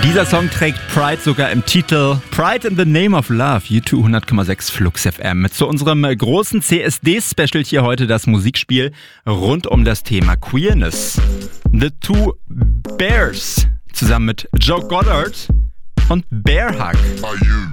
Dieser Song trägt Pride sogar im Titel. Pride in the Name of Love, U2 100,6 Flux FM. Zu unserem großen CSD-Special hier heute das Musikspiel rund um das Thema Queerness. The Two Bears zusammen mit Joe Goddard und Bear Hug.